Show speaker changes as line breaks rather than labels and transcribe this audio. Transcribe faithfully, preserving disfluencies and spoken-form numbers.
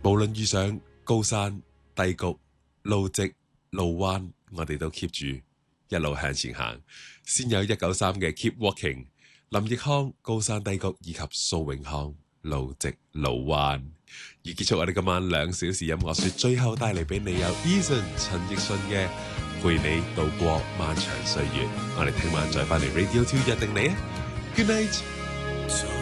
無論遇上高山、低谷、路直、路彎，我哋都 keep 住一路向前行。先有一九三嘅 Keep Walking， 林奕匡高山低谷以及蘇永康路直路彎。而結束我哋今晚兩小時音樂雪，最後帶嚟俾你有 Eason 陳奕迅嘅陪你度過漫長歲月。我哋聽晚再翻嚟 Radio Two 約定你啊 ，Good night。